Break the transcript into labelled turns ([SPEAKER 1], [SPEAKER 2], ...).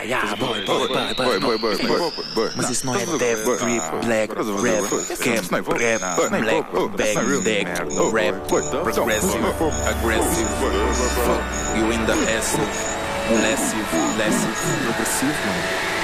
[SPEAKER 1] boy. Mas isso não é death, drip, black, rap, camp, rap, black, bag, deck, rap, progressive, aggressive, fuck you in the acid, massive, progressive, mano.